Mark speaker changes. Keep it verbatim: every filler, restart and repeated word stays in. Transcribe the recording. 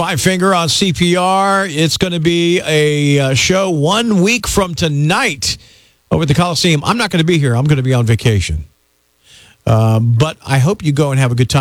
Speaker 1: Five Finger on C P R. It's going to be a uh, show one week from tonight over at the Coliseum. I'm not going to be here. I'm going to be on vacation. Uh, but I hope you go and have a good time.